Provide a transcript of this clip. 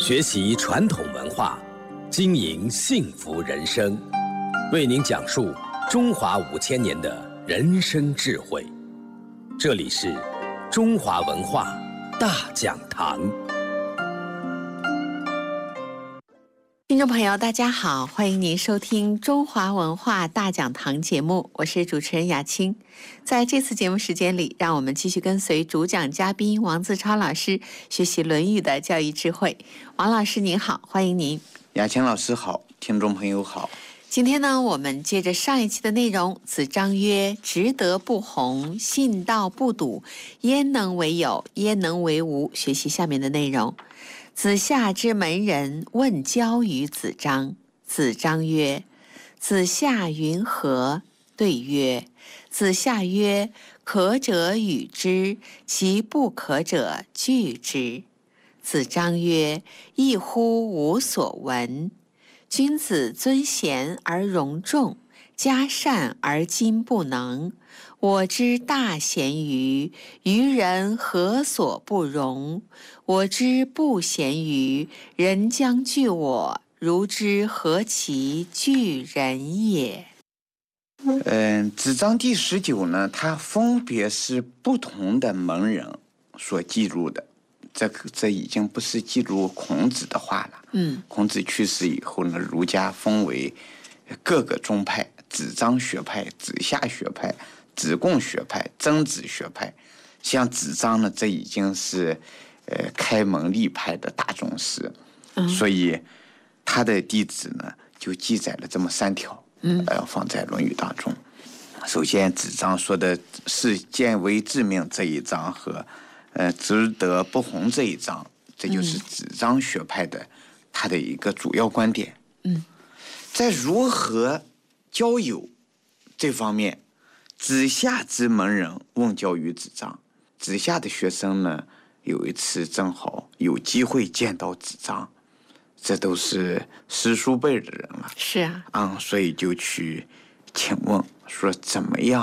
学习传统文化，经营幸福人生，为您讲述中华5000年的人生智慧。这里是中华文化大讲堂。 听众朋友大家好，欢迎您收听中华文化大讲堂节目，我是主持人雅青。在这次节目时间里，让我们继续跟随主讲嘉宾王自超老师学习《论语》的教育智慧。王老师您好，欢迎您。 雅青老师好，听众朋友好。 今天呢，我们接着上一期的内容，子张曰：直德不弘，信道不笃，焉能为有，焉能为无？学习下面的内容。子夏之门人问交于子张，子张曰：子夏云何？对曰：子夏曰：可者与之，其不可者拒之。子张曰：异乎无所闻。君子尊贤而容众，嘉善而今不能。我之大贤于愚人，何所不容？我之不贤于人将惧我，如之何其惧人也？ 子张第19呢，它分别是不同的门人所记录的。这已经不是记录孔子的话了。孔子去世以后呢，儒家分为各个宗派：子张学派、子夏学派、子贡学派、曾子学派。像子张呢，这已经是开门立派的大宗师，所以他的弟子呢就记载了这么3条，放在《论语》当中。首先，子张说的是见为致命这一章和直德不弘这一章，这就是子张学派的他的一个主要观点。在如何交友这方面，子夏之门人问交于子张。子夏的学生呢，有一次正好有机会见到子张，这都是师叔辈的人了。 是啊。 所以就去请问说怎么样